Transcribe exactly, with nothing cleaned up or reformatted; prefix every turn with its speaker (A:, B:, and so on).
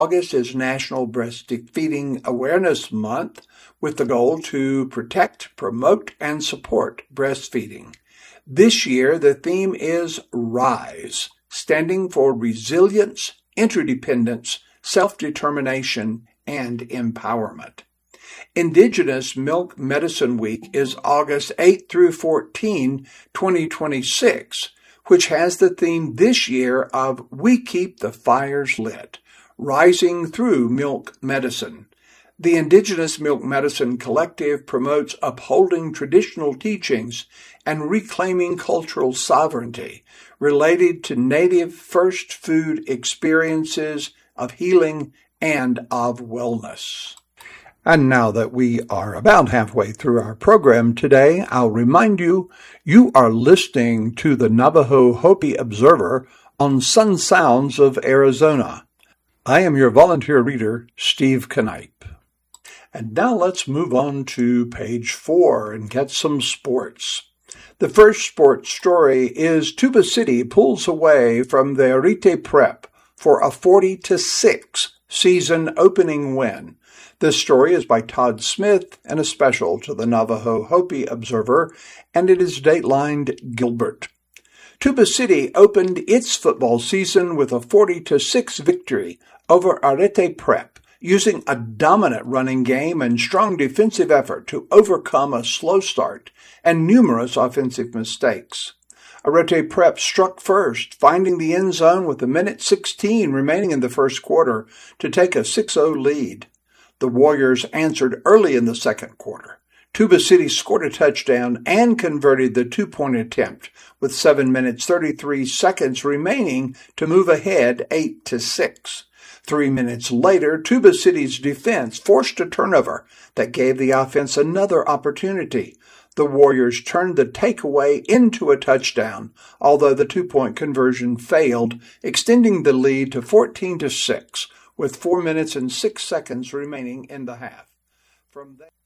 A: August is National Breastfeeding Awareness Month with the goal to protect, promote, and support breastfeeding. This year, the theme is RISE, standing for Resilience, Interdependence, Self-Determination, and Empowerment. Indigenous Milk Medicine Week is August eighth through fourteenth, twenty twenty-six, which has the theme this year of We Keep the Fires Lit, Rising Through Milk Medicine. The Indigenous Milk Medicine Collective promotes upholding traditional teachings and reclaiming cultural sovereignty related to Native first food experiences of healing and of wellness. And now that we are about halfway through our program today, I'll remind you, you are listening to the Navajo Hopi Observer on Sun Sounds of Arizona. I am your volunteer reader, Steve Knipe. And now let's move on to page four and get some sports. The first sports story is Tuba City pulls away from the Arete Prep for a forty to six season opening win. This story is by Todd Smith and a special to the Navajo Hopi Observer, and it is datelined Gilbert. Tuba City opened its football season with a forty to six victory over Arete Prep, using a dominant running game and strong defensive effort to overcome a slow start and numerous offensive mistakes. Arete Prep struck first, finding the end zone with a minute sixteen remaining in the first quarter to take a six oh lead. The Warriors answered early in the second quarter. Tuba City scored a touchdown and converted the two-point attempt with seven minutes thirty-three seconds remaining to move ahead eight to six. Three minutes later, Tuba City's defense forced a turnover that gave the offense another opportunity. The Warriors turned the takeaway into a touchdown, although the two-point conversion failed, extending the lead to fourteen to six, with four minutes and six seconds remaining in the half. From there